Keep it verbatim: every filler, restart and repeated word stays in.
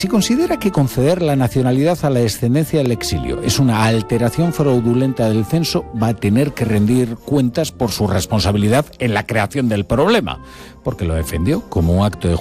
Si considera que conceder la nacionalidad a la descendencia del exilio es una alteración fraudulenta del censo, va a tener que rendir cuentas por su responsabilidad en la creación del problema, porque lo defendió como un acto de